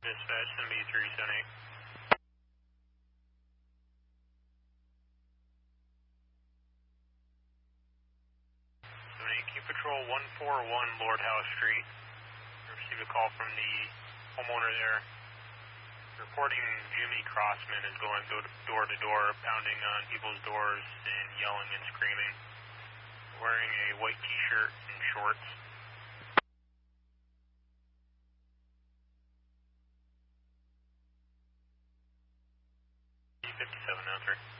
Dispatch, MB378. Key Patrol 141 Lord Howe Street. Received a call from the homeowner there, reporting Jimmy Crossman is going door to door, pounding on people's doors and yelling and screaming, wearing a white t-shirt and shorts. 57 now, 3.